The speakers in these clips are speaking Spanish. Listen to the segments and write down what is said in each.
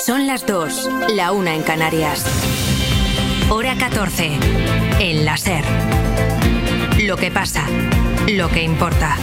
Son las 2, la 1 en Canarias. Hora 14, en la SER. Lo que pasa, lo que importa.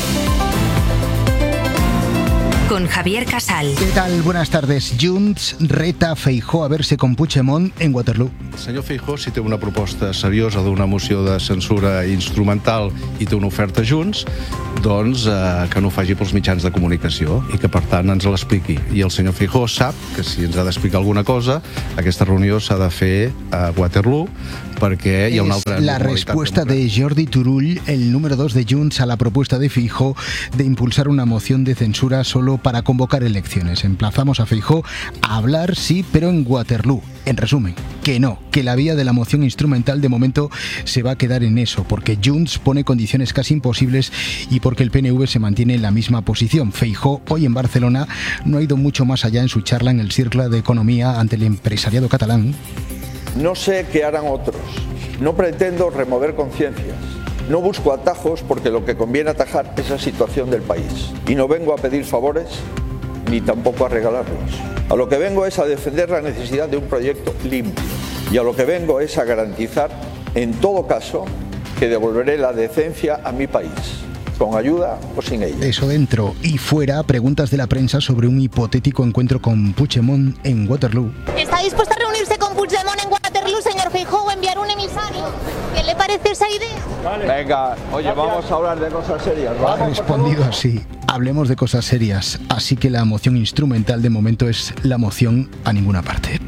Con Javier Casal. ¿Qué tal? Buenas tardes. Junts reta Feijóo a verse con Puigdemont en Waterloo. El senyor Feijóo, si té una proposta seriosa d'una moció de censura instrumental i té una oferta Junts, doncs que no ho faci pels mitjans de comunicació i que, per tant, ens l'expliqui. I el senyor Feijóo sap que si ens ha d'explicar alguna cosa, aquesta reunió s'ha de fer a Waterloo, perquè hi ha una altra... La respuesta de Jordi Turull, el número 2 de Junts, a la propuesta de Feijóo de impulsar una moción de censura solo para convocar elecciones. Emplazamos a Feijóo a hablar, sí, pero en Waterloo. En resumen, que no, que la vía de la moción instrumental de momento se va a quedar en eso, porque Junts pone condiciones casi imposibles y porque el PNV se mantiene en la misma posición. Feijóo, hoy en Barcelona, no ha ido mucho más allá en su charla en el Círculo de Economía ante el empresariado catalán. No sé qué harán otros. No pretendo remover conciencias. No busco atajos porque lo que conviene atajar es la situación del país. Y no vengo a pedir favores ni tampoco a regalarlos. A lo que vengo es a defender la necesidad de un proyecto limpio. Y a lo que vengo es a garantizar, en todo caso, que devolveré la decencia a mi país, con ayuda o sin ella. Eso dentro y fuera, preguntas de la prensa sobre un hipotético encuentro con Puigdemont en Waterloo. ¿Está dispuesto a reunirse con Puigdemont en Waterloo, señor Feijóo, o enviar un emisario? ¿Qué le parece esa idea? Vale. Venga, oye, vamos a hablar de cosas serias, ¿vale? Ha respondido así. Hablemos de cosas serias. Así que la moción instrumental de momento es la moción a ninguna parte.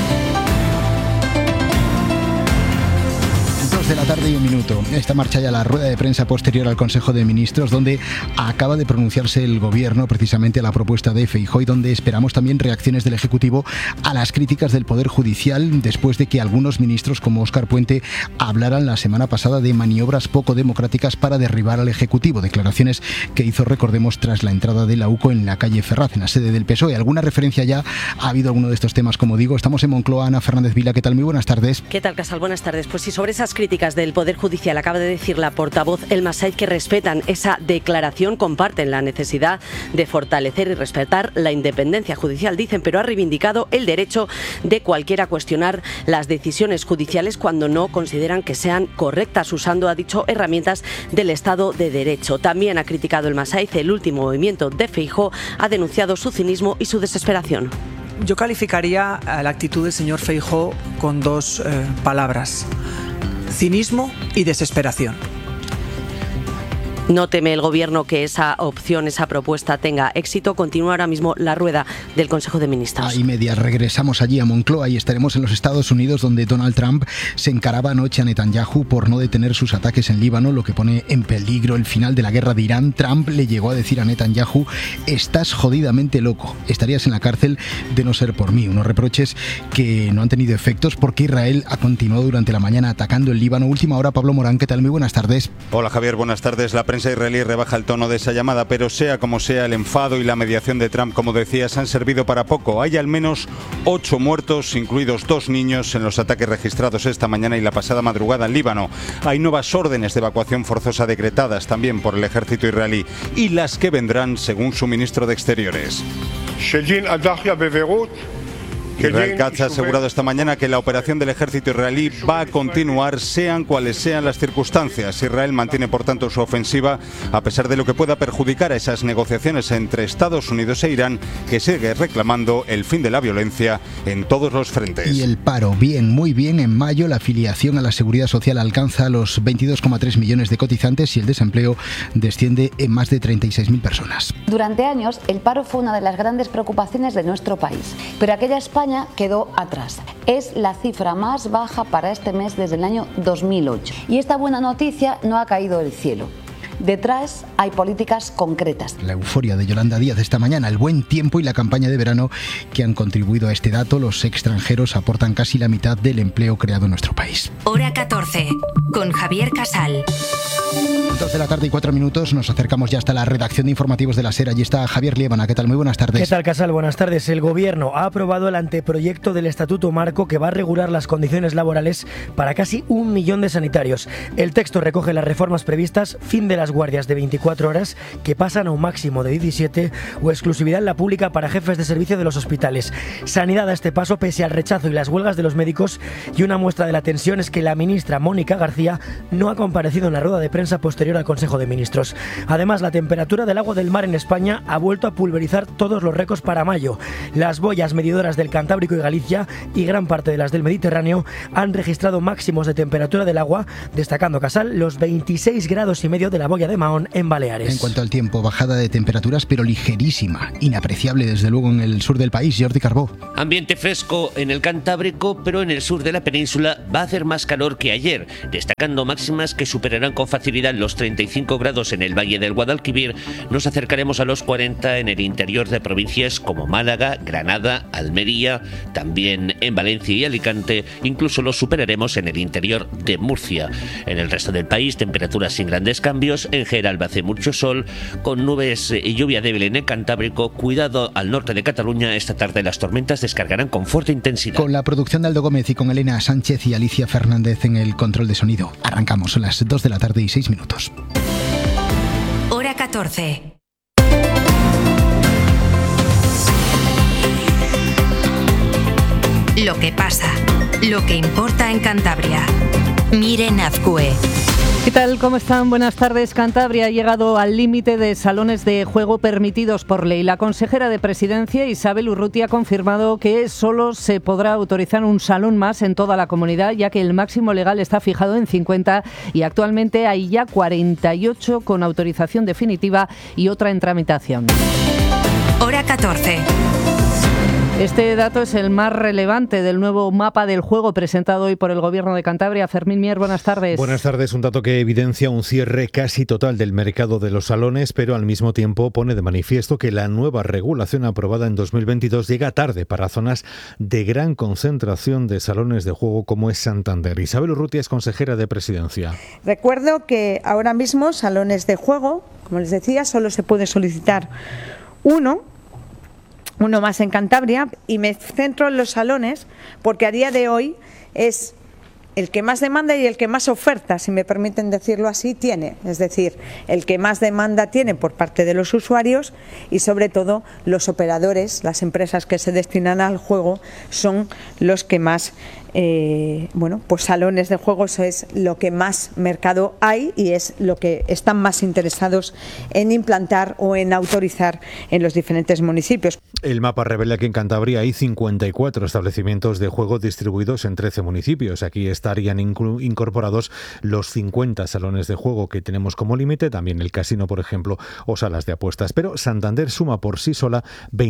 2 de la tarde y 1 minuto. Esta marcha ya la rueda de prensa posterior al Consejo de Ministros, donde acaba de pronunciarse el Gobierno precisamente a la propuesta de Feijóo y donde esperamos también reacciones del Ejecutivo a las críticas del Poder Judicial después de que algunos ministros como Óscar Puente hablaran la semana pasada de maniobras poco democráticas para derribar al Ejecutivo. Declaraciones que hizo, recordemos, tras la entrada de la UCO en la calle Ferraz, en la sede del PSOE. ¿Alguna referencia ya ha habido alguno de estos temas? Como digo, estamos en Moncloa. Ana Fernández Vila, ¿qué tal? Muy buenas tardes. ¿Qué tal, Casal? Buenas tardes. Pues sí, sobre esas críticas del Poder Judicial acaba de decir la portavoz Elma Said que respetan esa declaración, comparten la necesidad de fortalecer y respetar la independencia judicial, dicen, pero ha reivindicado el derecho de cualquiera a cuestionar las decisiones judiciales cuando no consideran que sean correctas, usando, ha dicho, herramientas del Estado de Derecho. También ha criticado Elma Said el último movimiento de Feijóo, ha denunciado su cinismo y su desesperación. Yo calificaría la actitud del señor Feijóo con dos palabras: cinismo y desesperación. No teme el Gobierno que esa opción, esa propuesta tenga éxito. Continúa ahora mismo la rueda del Consejo de Ministros. A media regresamos allí a Moncloa y estaremos en los Estados Unidos, donde Donald Trump se encaraba anoche a Netanyahu por no detener sus ataques en Líbano, lo que pone en peligro el final de la guerra de Irán. Trump le llegó a decir a Netanyahu: estás jodidamente loco, estarías en la cárcel de no ser por mí. Unos reproches que no han tenido efectos porque Israel ha continuado durante la mañana atacando el Líbano. Última hora, Pablo Morán, ¿qué tal? Muy buenas tardes. Hola Javier, buenas tardes. La prensa israelí rebaja el tono de esa llamada, pero sea como sea, el enfado y la mediación de Trump, como decías, han servido para poco. Hay al menos 8 muertos, incluidos 2 niños, en los ataques registrados esta mañana y la pasada madrugada en Líbano. Hay nuevas órdenes de evacuación forzosa decretadas también por el ejército israelí, y las que vendrán, según su ministro de Exteriores. Israel Katz ha asegurado esta mañana que la operación del ejército israelí va a continuar, sean cuales sean las circunstancias. Israel mantiene, por tanto, su ofensiva, a pesar de lo que pueda perjudicar a esas negociaciones entre Estados Unidos e Irán, que sigue reclamando el fin de la violencia en todos los frentes. Y el paro, bien, muy bien. En mayo la afiliación a la Seguridad Social alcanza los 22,3 millones de cotizantes y el desempleo desciende en más de 36.000 personas. Durante años, el paro fue una de las grandes preocupaciones de nuestro país, pero aquella España quedó atrás. Es la cifra más baja para este mes desde el año 2008. Y esta buena noticia no ha caído del cielo. Detrás hay políticas concretas. La euforia de Yolanda Díaz esta mañana, el buen tiempo y la campaña de verano que han contribuido a este dato. Los extranjeros aportan casi la mitad del empleo creado en nuestro país. Hora 14, con Javier Casal. 2 de la tarde y 4 minutos, nos acercamos ya hasta la redacción de informativos de la SER. Allí está Javier Liébana. ¿Qué tal? Muy buenas tardes. ¿Qué tal, Casal? Buenas tardes. El Gobierno ha aprobado el anteproyecto del Estatuto Marco que va a regular las condiciones laborales para casi 1 millón de sanitarios. El texto recoge las reformas previstas, fin de las guardias de 24 horas, que pasan a un máximo de 17, o exclusividad en la pública para jefes de servicio de los hospitales. Sanidad a este paso pese al rechazo y las huelgas de los médicos, y una muestra de la tensión es que la ministra Mónica García no ha comparecido en la rueda de prensa posterior al Consejo de Ministros. Además, la temperatura del agua del mar en España ha vuelto a pulverizar todos los récords para mayo. Las boyas medidoras del Cantábrico y Galicia y gran parte de las del Mediterráneo han registrado máximos de temperatura del agua, destacando, Casal, los 26,5 grados de la boya de Mahón en Baleares. En cuanto al tiempo, bajada de temperaturas pero ligerísima, inapreciable desde luego en el sur del país. Jordi Carbó. Ambiente fresco en el Cantábrico, pero en el sur de la península va a hacer más calor que ayer, destacando máximas que superarán con facilidad los 35 grados en el Valle del Guadalquivir. Nos acercaremos a los 40 en el interior de provincias como Málaga, Granada, Almería, también en Valencia y Alicante. Incluso los superaremos en el interior de Murcia. En el resto del país, temperaturas sin grandes cambios. En general hace mucho sol, con nubes y lluvia débil en el Cantábrico. Cuidado al norte de Cataluña. Esta tarde las tormentas descargarán con fuerte intensidad. Con la producción de Aldo Gómez y con Elena Sánchez y Alicia Fernández en el control de sonido. Arrancamos, son las 2 de la tarde y 6 minutos. Hora 14. Lo que pasa, lo que importa en Cantabria. Miren Azcue. ¿Qué tal? ¿Cómo están? Buenas tardes. Cantabria ha llegado al límite de salones de juego permitidos por ley. La consejera de Presidencia, Isabel Urrutia, ha confirmado que solo se podrá autorizar un salón más en toda la comunidad, ya que el máximo legal está fijado en 50 y actualmente hay ya 48 con autorización definitiva y otra en tramitación. Hora 14. Este dato es el más relevante del nuevo mapa del juego presentado hoy por el Gobierno de Cantabria. Fermín Mier, buenas tardes. Buenas tardes. Un dato que evidencia un cierre casi total del mercado de los salones, pero al mismo tiempo pone de manifiesto que la nueva regulación aprobada en 2022 llega tarde para zonas de gran concentración de salones de juego como es Santander. Isabel Urrutia es consejera de Presidencia. Recuerdo que ahora mismo salones de juego, como les decía, solo se puede solicitar uno más en Cantabria, y me centro en los salones porque a día de hoy es el que más demanda y el que más oferta, si me permiten decirlo así, tiene. Es decir, el que más demanda tiene por parte de los usuarios y sobre todo los operadores, las empresas que se destinan al juego son los que más, pues salones de juegos es lo que más mercado hay y es lo que están más interesados en implantar o en autorizar en los diferentes municipios. El mapa revela que en Cantabria hay 54 establecimientos de juego distribuidos en 13 municipios. Aquí estarían incorporados los 50 salones de juego que tenemos como límite, también el casino, por ejemplo, o salas de apuestas. Pero Santander suma por sí sola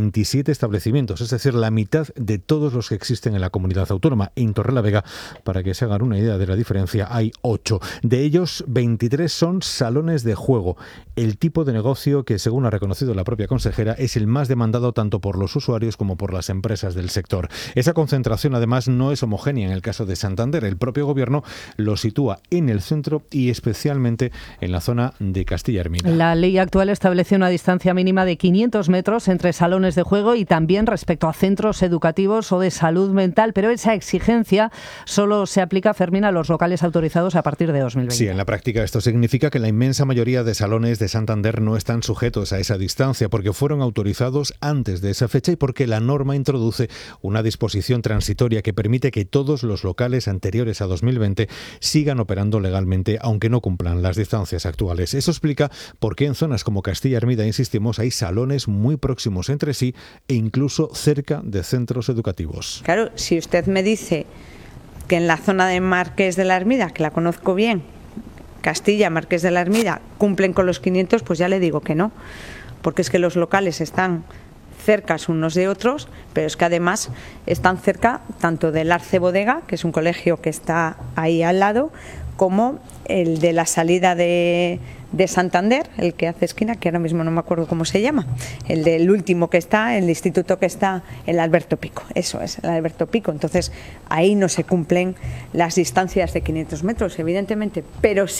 27 establecimientos, es decir, la mitad de todos los que existen en la comunidad autónoma. En Torrelavega, para que se hagan una idea de la diferencia, hay 8. De ellos, 23 son salones de juego. El tipo de negocio que, según ha reconocido la propia consejera, es el más demandado tanto por los usuarios como por las empresas del sector. Esa concentración, además, no es homogénea en el caso de Santander. El propio Gobierno lo sitúa en el centro y especialmente en la zona de Castilla-Hermida. La ley actual establece una distancia mínima de 500 metros entre salones de juego y también respecto a centros educativos o de salud mental, pero esa exigencia solo se aplica, Fermín, a los locales autorizados a partir de 2020. Sí, en la práctica esto significa que la inmensa mayoría de salones de Santander no están sujetos a esa distancia porque fueron autorizados antes de esa fecha y porque la norma introduce una disposición transitoria que permite que todos los locales anteriores a 2020 sigan operando legalmente aunque no cumplan las distancias actuales. Eso explica por qué en zonas como Castilla-Hermida, insistimos, hay salones muy próximos entre sí e incluso cerca de centros educativos. Claro, si usted me dice que en la zona de Marqués de la Hermida, que la conozco bien, Castilla, Marqués de la Hermida, cumplen con los 500, pues ya le digo que no, porque es que los locales están cercas unos de otros, pero es que además están cerca tanto del Arce Bodega, que es un colegio que está ahí al lado, como el de la salida de Santander, el que hace esquina, que ahora mismo no me acuerdo cómo se llama, el del último que está, el instituto que está, el Alberto Pico, eso es, el Alberto Pico. Entonces ahí no se cumplen las distancias de 500 metros, evidentemente, pero sí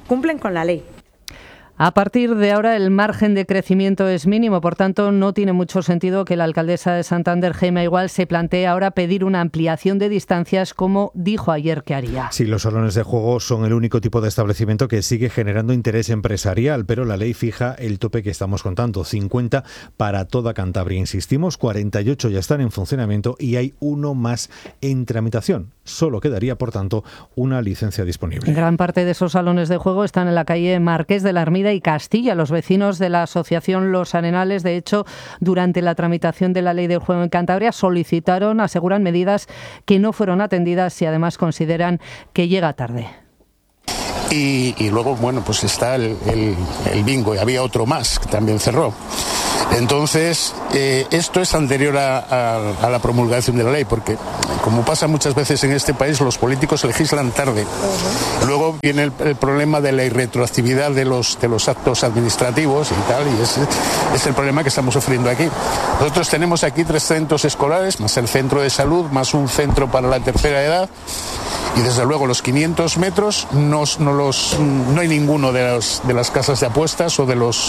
cumplen con la ley. A partir de ahora el margen de crecimiento es mínimo, por tanto no tiene mucho sentido que la alcaldesa de Santander, Gemma Igual, se plantee ahora pedir una ampliación de distancias como dijo ayer que haría. Sí, los salones de juego son el único tipo de establecimiento que sigue generando interés empresarial, pero la ley fija el tope que estamos contando, 50 para toda Cantabria. Insistimos, 48 ya están en funcionamiento y hay uno más en tramitación. Solo quedaría, por tanto, una licencia disponible. Gran parte de esos salones de juego están en la calle Marqués de la Ermida y Castilla. Los vecinos de la asociación Los Arenales, de hecho, durante la tramitación de la ley del juego en Cantabria, solicitaron, aseguran, medidas que no fueron atendidas y además consideran que llega tarde. Y luego, bueno, pues está el bingo y había otro más que también cerró. Entonces, esto es anterior a la promulgación de la ley, porque como pasa muchas veces en este país, los políticos legislan tarde. Luego viene el problema de la irretroactividad de los actos administrativos y tal, y es el problema que estamos sufriendo aquí. Nosotros tenemos aquí 3 centros escolares, más el centro de salud, más un centro para la tercera edad, y desde luego los 500 metros no hay ninguno de las casas de apuestas o de los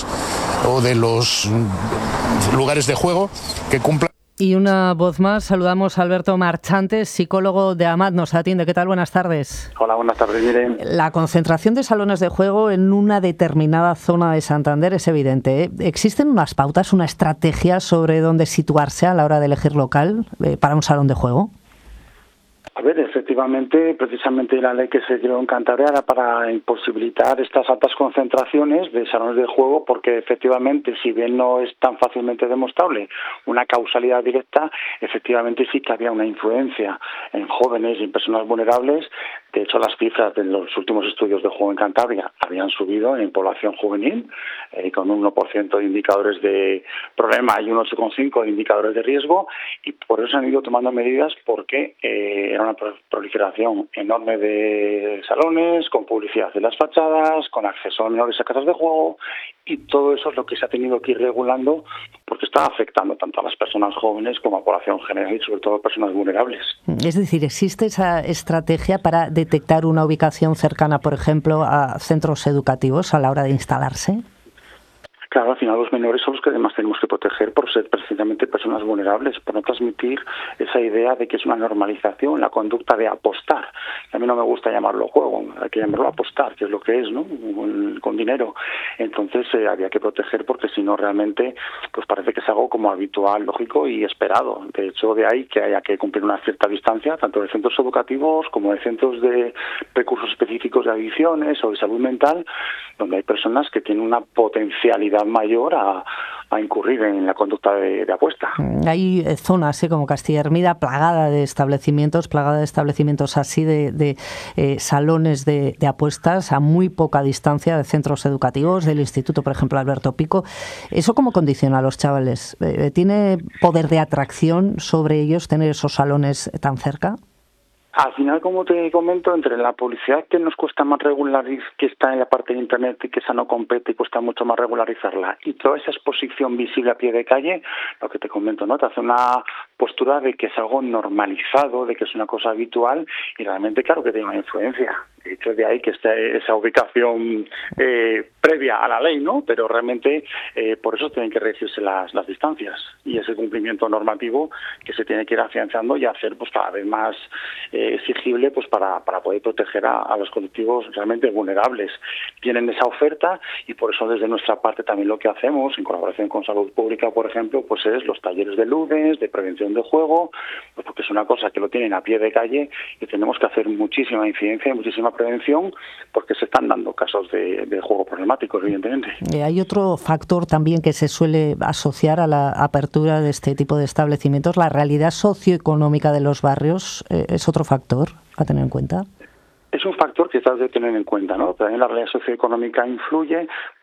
lugares de juego que cumplan. Y una voz más, saludamos a Alberto Marchantes, psicólogo de AMAT, nos atiende. ¿Qué tal? Buenas tardes. Hola, buenas tardes. Miren, la concentración de salones de juego en una determinada zona de Santander es evidente, ¿eh? ¿Existen unas pautas, una estrategia sobre dónde situarse a la hora de elegir local para un salón de juego? A ver, efectivamente, precisamente la ley que se creó en Cantabria era para imposibilitar estas altas concentraciones de salones de juego, porque efectivamente, si bien no es tan fácilmente demostrable una causalidad directa, efectivamente sí que había una influencia en jóvenes y en personas vulnerables. De hecho, las cifras de los últimos estudios de juego en Cantabria habían subido en población juvenil, con un 1% de indicadores de problema y un 8,5% de indicadores de riesgo, y por eso se han ido tomando medidas, porque era una proliferación enorme de salones, con publicidad en las fachadas, con acceso a menores a casas de juego, y todo eso es lo que se ha tenido que ir regulando, porque está afectando tanto a las personas jóvenes como a la población general y sobre todo a personas vulnerables. Es decir, ¿existe esa estrategia para detectar una ubicación cercana, por ejemplo, a centros educativos a la hora de instalarse? Claro, al final los menores son los que además tenemos que proteger por ser precisamente personas vulnerables, por no transmitir esa idea de que es una normalización la conducta de apostar. A mí no me gusta llamarlo juego, hay que llamarlo apostar, que es lo que es, ¿no? Con dinero. Entonces había que proteger, porque si no realmente pues parece que es algo como habitual, lógico y esperado. De hecho, de ahí que haya que cumplir una cierta distancia, tanto de centros educativos como de centros de recursos específicos de adicciones o de salud mental, donde hay personas que tienen una potencialidad mayor a incurrir en la conducta de apuesta. Hay zonas como Castilla Hermida plagada de establecimientos así de salones de apuestas a muy poca distancia de centros educativos, del Instituto, por ejemplo, Alberto Pico. ¿Eso cómo condiciona a los chavales? ¿Tiene poder de atracción sobre ellos tener esos salones tan cerca? Al final, como te comento, entre la publicidad que nos cuesta más regularizar, que está en la parte de Internet y que esa no compete y cuesta mucho más regularizarla, y toda esa exposición visible a pie de calle, lo que te comento, ¿no? Te hace una postura de que es algo normalizado, de que es una cosa habitual, y realmente, claro, que tiene una influencia. De hecho, de ahí que esté esa ubicación previa a la ley, ¿no? Pero realmente por eso tienen que reducirse las distancias, y ese cumplimiento normativo que se tiene que ir afianzando y hacer pues cada vez más exigible, pues para poder proteger a los colectivos realmente vulnerables. Tienen esa oferta, y por eso desde nuestra parte también lo que hacemos, en colaboración con Salud Pública, por ejemplo, pues es los talleres de LUDES, de prevención de juego, pues porque es una cosa que lo tienen a pie de calle y tenemos que hacer muchísima incidencia y muchísima prevención, porque se están dando casos de juego problemáticos, evidentemente. Hay otro factor también que se suele asociar a la apertura de este tipo de establecimientos, la realidad socioeconómica de los barrios. ¿Es otro factor a tener en cuenta? Es un factor que se ha de tener en cuenta, ¿no? También la realidad socioeconómica influye,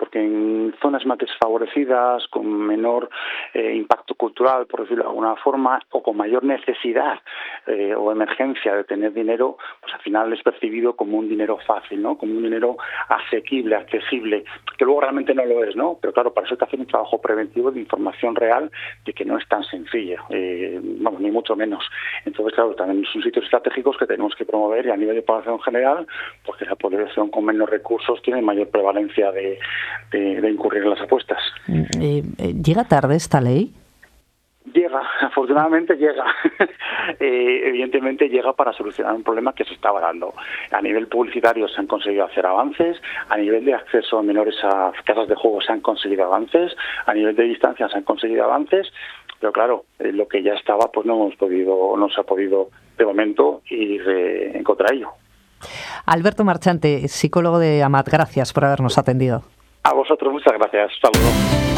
porque en zonas más desfavorecidas, con menor impacto cultural, por decirlo de alguna forma, o con mayor necesidad o emergencia de tener dinero, pues al final es percibido como un dinero fácil, ¿no? Como un dinero asequible, accesible, que luego realmente no lo es, ¿no? Pero claro, para eso hay que hacer un trabajo preventivo de información real de que no es tan sencilla, ni mucho menos. Entonces, claro, también son sitios estratégicos que tenemos que promover, y a nivel de población general, porque la población con menos recursos tiene mayor prevalencia de incurrir en las apuestas. ¿Llega tarde esta ley? Llega, afortunadamente llega. Evidentemente llega para solucionar un problema que se estaba dando. A nivel publicitario se han conseguido hacer avances, a nivel de acceso a menores a casas de juego se han conseguido avances, a nivel de distancia se han conseguido avances, pero claro, lo que ya estaba pues no se ha podido de momento ir en contra de ello. Alberto Marchante, psicólogo de AMAT, gracias por habernos atendido. A vosotros, muchas gracias. Saludos.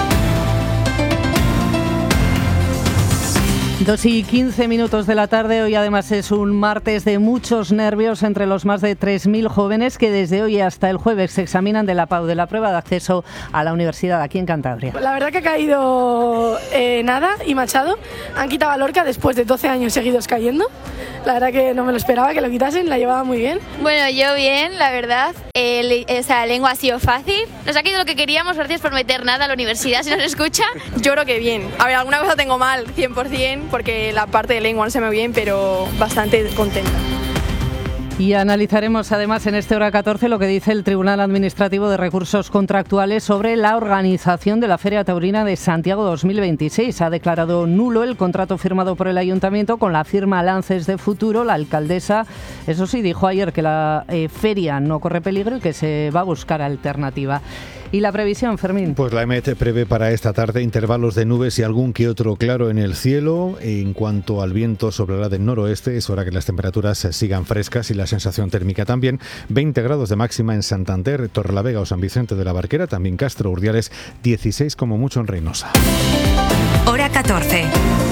2:15 de la tarde. Hoy además es un martes de muchos nervios entre los más de 3.000 jóvenes que desde hoy hasta el jueves se examinan de la PAU, de la prueba de acceso a la universidad aquí en Cantabria. La verdad que ha caído Nada y Machado. Han quitado a Lorca después de 12 años seguidos cayendo. La verdad que no me lo esperaba que lo quitasen, la llevaba muy bien. Bueno, yo bien, la verdad. Esa lengua ha sido fácil. Nos ha quedado lo que queríamos, gracias por meter Nada a la universidad, si nos escucha. Yo creo que bien. A ver, alguna cosa tengo mal, 100%, porque la parte de lengua no se me ve bien, pero bastante contenta. Y analizaremos además en este Hora 14 lo que dice el Tribunal Administrativo de Recursos Contractuales sobre la organización de la Feria Taurina de Santiago 2026. Ha declarado nulo el contrato firmado por el Ayuntamiento con la firma Lances de Futuro. La alcaldesa, eso sí, dijo ayer que la feria no corre peligro y que se va a buscar alternativa. ¿Y la previsión, Fermín? Pues la EMET prevé para esta tarde intervalos de nubes y algún que otro claro en el cielo. En cuanto al viento, soplará del noroeste. Es hora que las temperaturas sigan frescas y la sensación térmica también. 20 grados de máxima en Santander, Torrelavega o San Vicente de la Barquera, también Castro, Urdiales, 16 como mucho en Reynosa. Hora 14.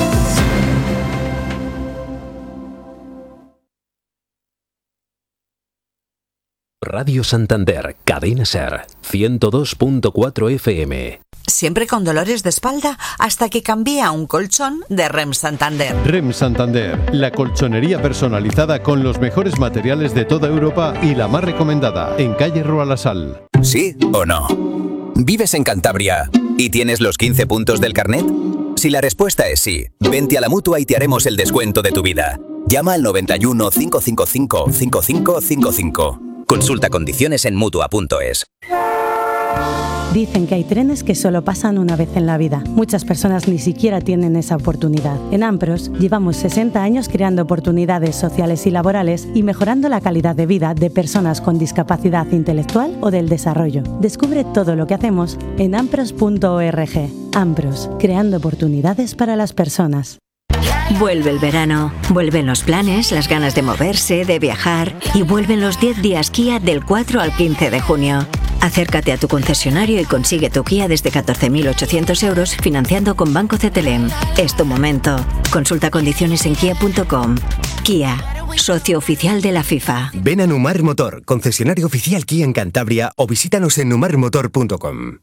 Radio Santander, Cadena Ser, 102.4 FM. Siempre con dolores de espalda hasta que cambié a un colchón de REM Santander. REM Santander, la colchonería personalizada con los mejores materiales de toda Europa y la más recomendada, en calle Rua La Sal. ¿Sí o no? ¿Vives en Cantabria y tienes los 15 puntos del carnet? Si la respuesta es sí, vente a la Mutua y te haremos el descuento de tu vida. Llama al 91 555 5555. Consulta condiciones en Mutua.es. Dicen que hay trenes que solo pasan una vez en la vida. Muchas personas ni siquiera tienen esa oportunidad. En Ampros llevamos 60 años creando oportunidades sociales y laborales y mejorando la calidad de vida de personas con discapacidad intelectual o del desarrollo. Descubre todo lo que hacemos en ampros.org. Ampros, creando oportunidades para las personas. Vuelve el verano, vuelven los planes, las ganas de moverse, de viajar y vuelven los 10 días Kia del 4 al 15 de junio. Acércate a tu concesionario y consigue tu Kia desde 14.800 euros financiando con Banco CTLM. Es tu momento. Consulta condiciones en kia.com. Kia, socio oficial de la FIFA. Ven a Numar Motor, concesionario oficial Kia en Cantabria, o visítanos en numarmotor.com.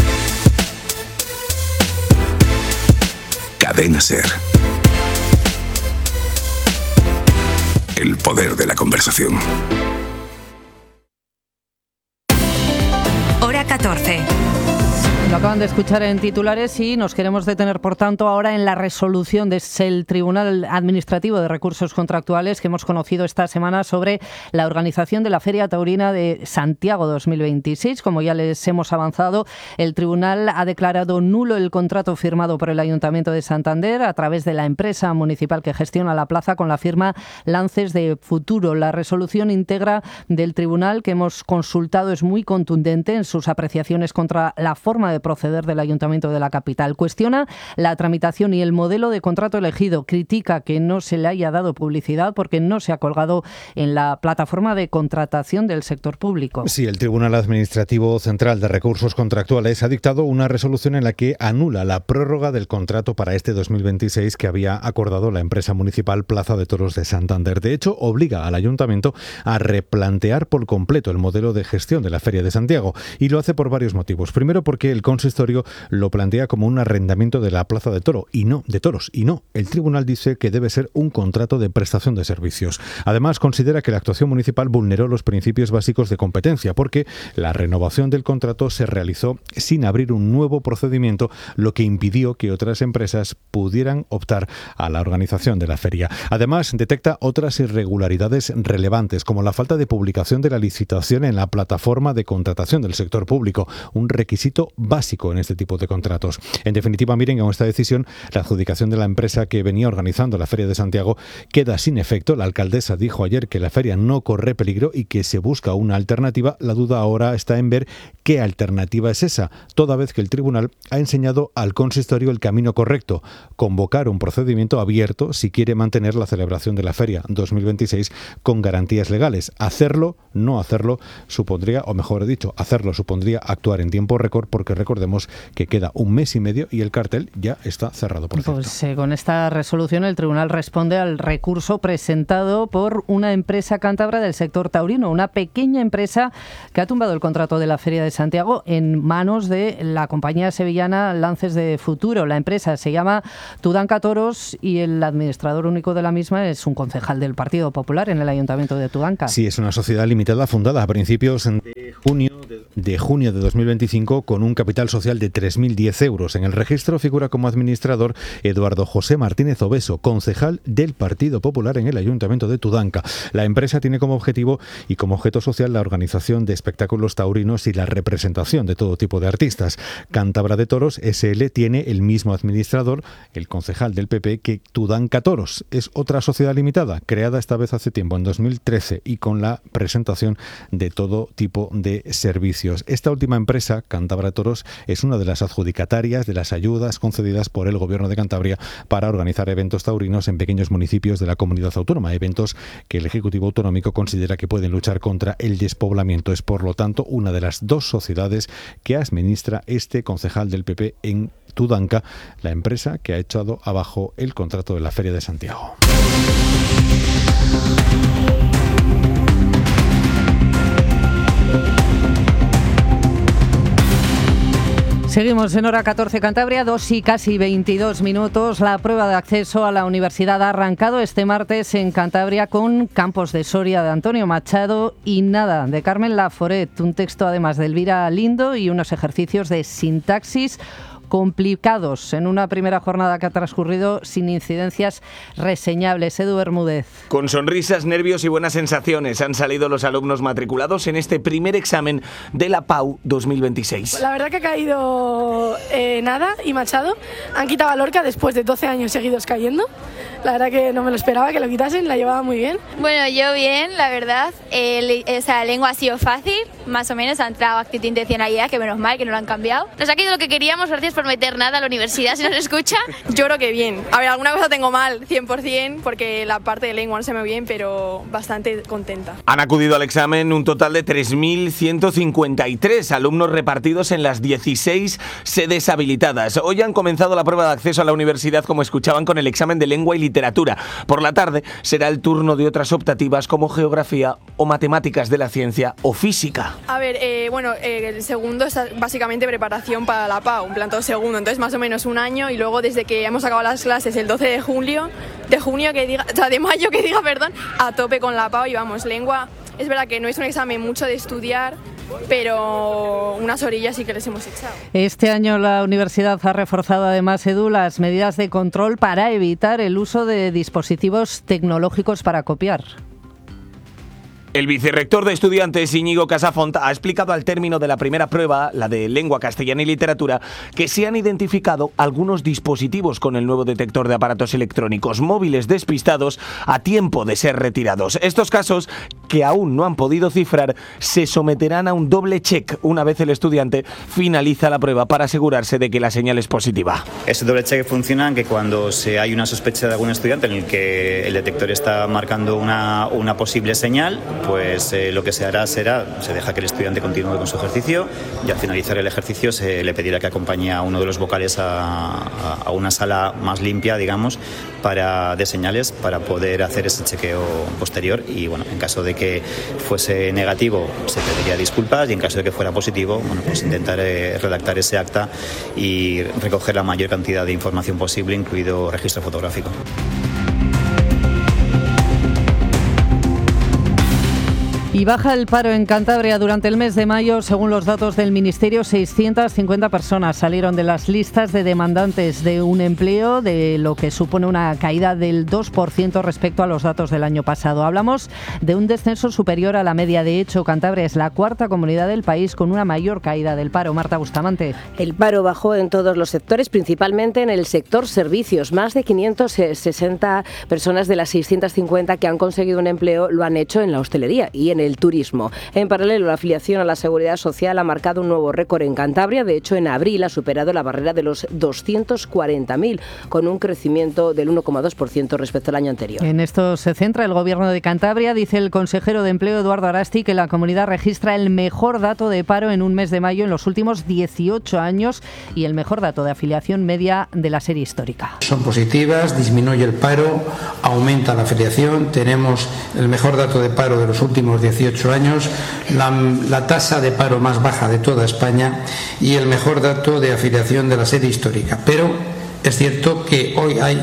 Cadena Ser. El poder de la conversación. Hora 14. Lo acaban de escuchar en titulares y nos queremos detener, por tanto, ahora en la resolución del Tribunal Administrativo de Recursos Contractuales que hemos conocido esta semana sobre la organización de la Feria Taurina de Santiago 2026. Como ya les hemos avanzado, el Tribunal ha declarado nulo el contrato firmado por el Ayuntamiento de Santander a través de la empresa municipal que gestiona la plaza con la firma Lances de Futuro. La resolución íntegra del Tribunal que hemos consultado es muy contundente en sus apreciaciones contra la forma de proceder del Ayuntamiento de la capital. Cuestiona la tramitación y el modelo de contrato elegido. Critica que no se le haya dado publicidad porque no se ha colgado en la plataforma de contratación del sector público. Sí, el Tribunal Administrativo Central de Recursos Contractuales ha dictado una resolución en la que anula la prórroga del contrato para este 2026 que había acordado la empresa municipal Plaza de Toros de Santander. De hecho, obliga al Ayuntamiento a replantear por completo el modelo de gestión de la Feria de Santiago, y lo hace por varios motivos. Primero, porque el consistorio lo plantea como un arrendamiento de la Plaza de Toros y no. El tribunal dice que debe ser un contrato de prestación de servicios. Además, considera que la actuación municipal vulneró los principios básicos de competencia porque la renovación del contrato se realizó sin abrir un nuevo procedimiento, lo que impidió que otras empresas pudieran optar a la organización de la feria. Además, detecta otras irregularidades relevantes, como la falta de publicación de la licitación en la plataforma de contratación del sector público, un requisito básico en este tipo de contratos. En definitiva, miren, con esta decisión, la adjudicación de la empresa que venía organizando la Feria de Santiago queda sin efecto. La alcaldesa dijo ayer que la feria no corre peligro y que se busca una alternativa. La duda ahora está en ver qué alternativa es esa, toda vez que el tribunal ha enseñado al consistorio el camino correcto: convocar un procedimiento abierto si quiere mantener la celebración de la Feria 2026 con garantías legales. No hacerlo supondría, o mejor dicho, hacerlo supondría actuar en tiempo récord, porque recordemos que queda un mes y medio y el cartel ya está cerrado, por cierto. Pues con esta resolución el tribunal responde al recurso presentado por una empresa cántabra del sector taurino, una pequeña empresa que ha tumbado el contrato de la Feria de Santiago en manos de la compañía sevillana Lances de Futuro. La empresa se llama Tudanca Toros y el administrador único de la misma es un concejal del Partido Popular en el Ayuntamiento de Tudanca. Sí, es una sociedad limitada fundada a principios de junio de 2025 con un capital social de 3.010 euros. En el registro figura como administrador Eduardo José Martínez Obeso, concejal del Partido Popular en el Ayuntamiento de Tudanca. La empresa tiene como objetivo y como objeto social la organización de espectáculos taurinos y la representación de todo tipo de artistas. Cántabra de Toros SL tiene el mismo administrador, el concejal del PP, que Tudanca Toros. Es otra sociedad limitada, creada esta vez hace tiempo, en 2013, y con la presentación de todo tipo de servicios. Esta última empresa, Cántabra Toros, es una de las adjudicatarias de las ayudas concedidas por el Gobierno de Cantabria para organizar eventos taurinos en pequeños municipios de la comunidad autónoma, eventos que el Ejecutivo Autonómico considera que pueden luchar contra el despoblamiento. Es, por lo tanto, una de las dos sociedades que administra este concejal del PP en Tudanca, la empresa que ha echado abajo el contrato de la Feria de Santiago. Seguimos en hora 14 Cantabria, 2 y casi 22 minutos. La prueba de acceso a la universidad ha arrancado este martes en Cantabria con Campos de Soria de Antonio Machado y Nada de Carmen Laforet. Un texto además de Elvira Lindo y unos ejercicios de sintaxis complicados en una primera jornada que ha transcurrido sin incidencias reseñables. Edu Bermúdez. Con sonrisas, nervios y buenas sensaciones han salido los alumnos matriculados en este primer examen de la PAU 2026. La verdad que ha caído Nada y Machado. Han quitado a Lorca después de 12 años seguidos cayendo. La verdad que no me lo esperaba que lo quitasen, la llevaba muy bien. Bueno, yo bien, la verdad. La lengua ha sido fácil, más o menos. Ha entrado actitud e intencionalidad, que menos mal que no lo han cambiado. Nos ha quedado lo que queríamos. Gracias por meter Nada a la universidad, si nos escucha. Yo creo que bien. A ver, alguna cosa tengo mal, 100%, porque la parte de lengua no se me ve bien, pero bastante contenta. Han acudido al examen un total de 3.153 alumnos repartidos en las 16 sedes habilitadas. Hoy han comenzado la prueba de acceso a la universidad, como escuchaban, con el examen de lengua y literatura. Por la tarde será el turno de otras optativas como geografía o matemáticas de la ciencia o física. A ver, el segundo es básicamente preparación para la PAU, un plan todo segundo, entonces más o menos un año, y luego desde que hemos acabado las clases el 12 de mayo, a tope con la PAU. Y vamos, lengua, es verdad que no es un examen mucho de estudiar, pero unas orillas sí que les hemos echado. Este año la universidad ha reforzado además, Edu, las medidas de control para evitar el uso de dispositivos tecnológicos para copiar. El vicerrector de estudiantes, Íñigo Casafont, ha explicado al término de la primera prueba, la de lengua castellana y literatura, que se han identificado algunos dispositivos con el nuevo detector de aparatos electrónicos móviles despistados a tiempo de ser retirados. Estos casos que aún no han podido cifrar, se someterán a un doble check una vez el estudiante finaliza la prueba para asegurarse de que la señal es positiva. Ese doble check funciona en que cuando hay una sospecha de algún estudiante en el que el detector está marcando una posible señal, pues lo que se hará será, se deja que el estudiante continúe con su ejercicio y al finalizar el ejercicio se le pedirá que acompañe a uno de los vocales a una sala más limpia, digamos, de señales para poder hacer ese chequeo posterior y bueno, en caso de que fuese negativo se pediría disculpas y en caso de que fuera positivo, bueno, pues intentar redactar ese acta y recoger la mayor cantidad de información posible, incluido registro fotográfico. Y baja el paro en Cantabria durante el mes de mayo. Según los datos del Ministerio, 650 personas salieron de las listas de demandantes de un empleo, de lo que supone una caída del 2% respecto a los datos del año pasado. Hablamos de un descenso superior a la media. De hecho, Cantabria es la cuarta comunidad del país con una mayor caída del paro. Marta Bustamante. El paro bajó en todos los sectores, principalmente en el sector servicios. Más de 560 personas de las 650 que han conseguido un empleo lo han hecho en la hostelería y en el turismo. En paralelo, la afiliación a la Seguridad Social ha marcado un nuevo récord en Cantabria. De hecho, en abril ha superado la barrera de los 240.000, con un crecimiento del 1,2% respecto al año anterior. En esto se centra el Gobierno de Cantabria. Dice el consejero de Empleo, Eduardo Arasti, que la comunidad registra el mejor dato de paro en un mes de mayo en los últimos 18 años y el mejor dato de afiliación media de la serie histórica. Son positivas, disminuye el paro, aumenta la afiliación, tenemos el mejor dato de paro de los últimos 18 años, la tasa de paro más baja de toda España y el mejor dato de afiliación de la serie histórica. Pero es cierto que hoy hay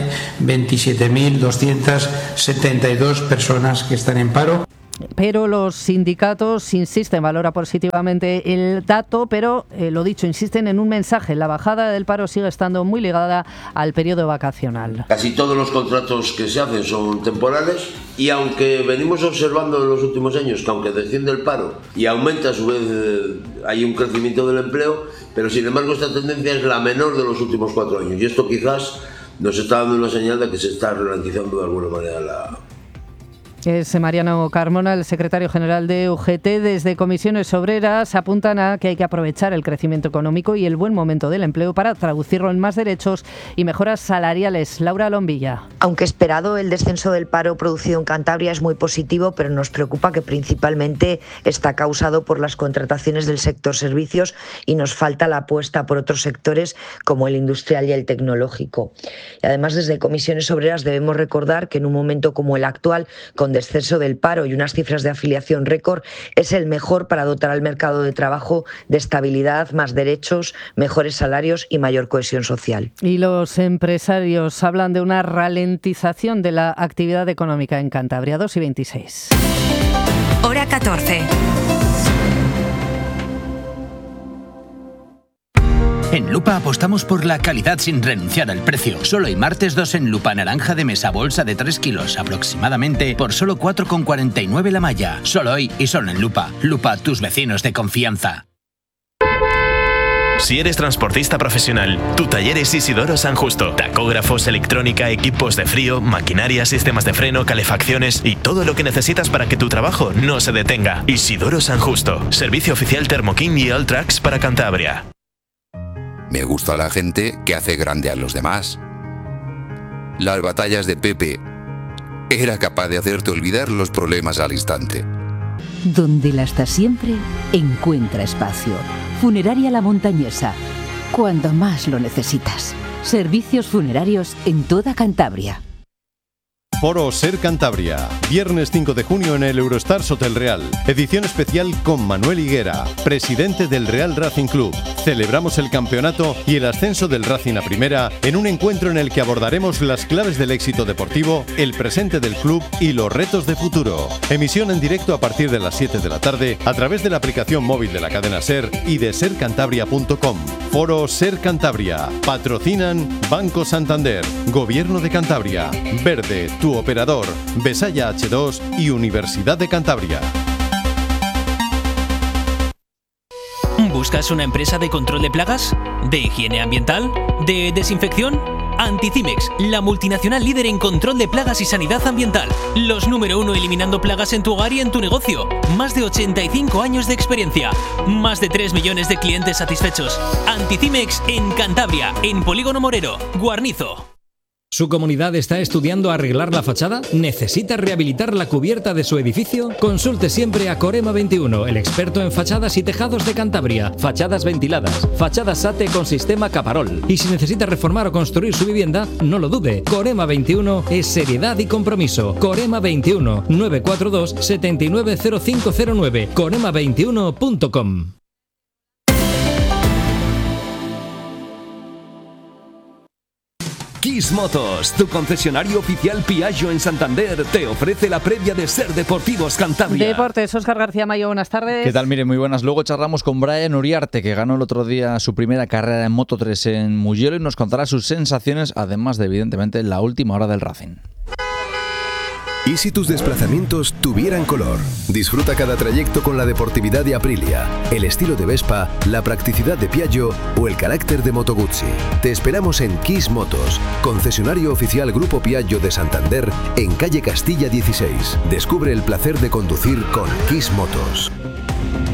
27.272 personas que están en paro. Pero los sindicatos insisten, valora positivamente el dato, pero lo dicho, insisten en un mensaje. La bajada del paro sigue estando muy ligada al periodo vacacional. Casi todos los contratos que se hacen son temporales y aunque venimos observando en los últimos años que aunque desciende el paro y aumenta a su vez, hay un crecimiento del empleo, pero sin embargo esta tendencia es la menor de los últimos 4 años y esto quizás nos está dando una señal de que se está ralentizando de alguna manera la... Es Mariano Carmona, el secretario general de UGT. Desde Comisiones Obreras apuntan a que hay que aprovechar el crecimiento económico y el buen momento del empleo para traducirlo en más derechos y mejoras salariales. Laura Lombilla. Aunque esperado, el descenso del paro producido en Cantabria es muy positivo, pero nos preocupa que principalmente está causado por las contrataciones del sector servicios y nos falta la apuesta por otros sectores como el industrial y el tecnológico. Y además, desde Comisiones Obreras debemos recordar que en un momento como el actual, con descenso del paro y unas cifras de afiliación récord, es el mejor para dotar al mercado de trabajo de estabilidad, más derechos, mejores salarios y mayor cohesión social. Y los empresarios hablan de una ralentización de la actividad económica en Cantabria. 2:26. Hora 14. En Lupa apostamos por la calidad sin renunciar al precio. Solo hay martes 2 en Lupa naranja de mesa bolsa de 3 kilos aproximadamente por solo 4,49 la malla. Solo hoy y solo en Lupa. Lupa, tus vecinos de confianza. Si eres transportista profesional, tu taller es Isidoro San Justo. Tacógrafos, electrónica, equipos de frío, maquinaria, sistemas de freno, calefacciones y todo lo que necesitas para que tu trabajo no se detenga. Isidoro San Justo. Servicio oficial Thermoking y Alltrax para Cantabria. Me gusta la gente que hace grande a los demás. Las batallas de Pepe. Era capaz de hacerte olvidar los problemas al instante. Donde la está siempre, encuentra espacio. Funeraria La Montañesa. Cuando más lo necesitas. Servicios funerarios en toda Cantabria. Foro Ser Cantabria, viernes 5 de junio en el Eurostars Hotel Real. Edición especial con Manuel Higuera, presidente del Real Racing Club. Celebramos el campeonato y el ascenso del Racing a Primera en un encuentro en el que abordaremos las claves del éxito deportivo, el presente del club y los retos de futuro. Emisión en directo a partir de las 7 de la tarde a través de la aplicación móvil de la cadena Ser y de sercantabria.com. Foro Ser Cantabria. Patrocinan Banco Santander, Gobierno de Cantabria, Verde, tu operador, Besaya H2 y Universidad de Cantabria. ¿Buscas una empresa de control de plagas? ¿De higiene ambiental? ¿De desinfección? Anticimex, la multinacional líder en control de plagas y sanidad ambiental. Los número 1 eliminando plagas en tu hogar y en tu negocio. Más de 85 años de experiencia. Más de 3 millones de clientes satisfechos. Anticimex en Cantabria, en Polígono Morero, Guarnizo. ¿Su comunidad está estudiando arreglar la fachada? ¿Necesita rehabilitar la cubierta de su edificio? Consulte siempre a Corema 21, el experto en fachadas y tejados de Cantabria. Fachadas ventiladas, fachadas SATE con sistema Caparol. Y si necesita reformar o construir su vivienda, no lo dude. Corema 21 es seriedad y compromiso. Corema 21 942 790509. corema21.com. Kiss Motos, tu concesionario oficial Piaggio en Santander, te ofrece la previa de Ser Deportivos Cantabria. Deportes, Óscar García Mayo, buenas tardes. ¿Qué tal? Mire, muy buenas. Luego charlamos con Brian Uriarte, que ganó el otro día su primera carrera en Moto3 en Mugello y nos contará sus sensaciones, además de, evidentemente, la última hora del Racing. ¿Y si tus desplazamientos tuvieran color? Disfruta cada trayecto con la deportividad de Aprilia, el estilo de Vespa, la practicidad de Piaggio o el carácter de Moto Guzzi. Te esperamos en Kiss Motos, concesionario oficial Grupo Piaggio de Santander, en calle Castilla 16. Descubre el placer de conducir con Kiss Motos.